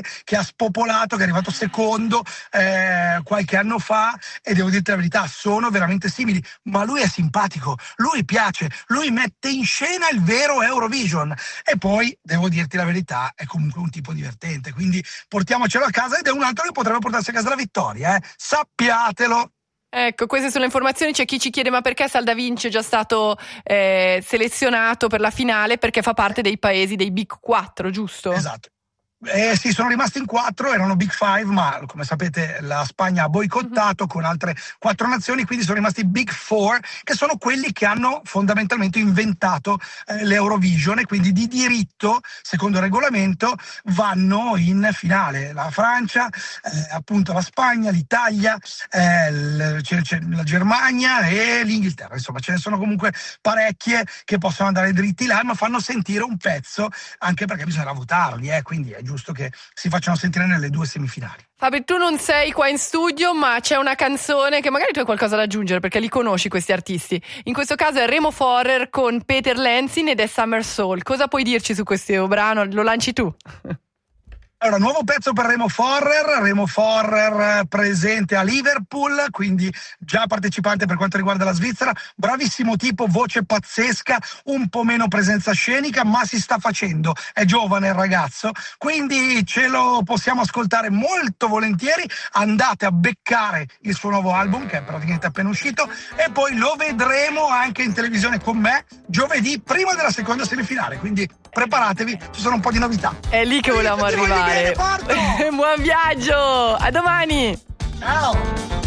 che ha spopolato, che è arrivato secondo qualche anno fa, e devo dirti la verità, sono veramente simili, ma lui è simpatico, lui piace, lui mette in scena il vero Eurovision, e poi devo dirti la verità, è comunque un tipo divertente, quindi portiamocelo a casa, ed è un altro che potrebbe portarsi a casa la vittoria, sappiatelo. Ecco, queste sono le informazioni. C'è chi ci chiede: ma perché Sal Da Vinci è già stato selezionato per la finale? Perché fa parte dei paesi dei Big 4, giusto? Esatto. Sì, sono rimasti in 4, erano Big 5, ma come sapete la Spagna ha boicottato con altre 4 nazioni, quindi sono rimasti Big 4, che sono quelli che hanno fondamentalmente inventato l'Eurovision, e quindi di diritto, secondo il regolamento, vanno in finale. La Francia, appunto la Spagna, l'Italia, la Germania e l'Inghilterra. Insomma, ce ne sono comunque parecchie che possono andare dritti là, ma fanno sentire un pezzo, anche perché bisogna votarli, quindi è giusto che si facciano sentire nelle 2 semifinali. Fabio, tu non sei qua in studio, ma c'è una canzone che magari tu hai qualcosa da aggiungere, perché li conosci questi artisti. In questo caso è Remo Forrer con Peter Lenzin ed è Summer Soul. Cosa puoi dirci su questo brano? Lo lanci tu? Allora, nuovo pezzo per Remo Forrer presente a Liverpool, quindi già partecipante per quanto riguarda la Svizzera, bravissimo tipo, voce pazzesca, un po' meno presenza scenica, ma si sta facendo, è giovane il ragazzo, quindi ce lo possiamo ascoltare molto volentieri. Andate a beccare il suo nuovo album, che è praticamente appena uscito, e poi lo vedremo anche in televisione con me giovedì, prima della seconda semifinale, quindi preparatevi, ci sono un po' di novità. È lì che volevamo arrivare. Buon viaggio, a domani. Ciao.